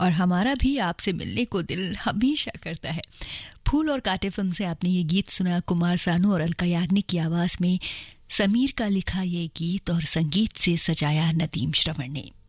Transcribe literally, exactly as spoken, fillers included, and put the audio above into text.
और हमारा भी आपसे मिलने को दिल हमेशा करता है। फूल और कांटे फिल्म से आपने ये गीत सुना, कुमार सानू और अलका याग्निक की आवाज में। समीर का लिखा ये गीत और संगीत से सजाया नदीम श्रवण ने।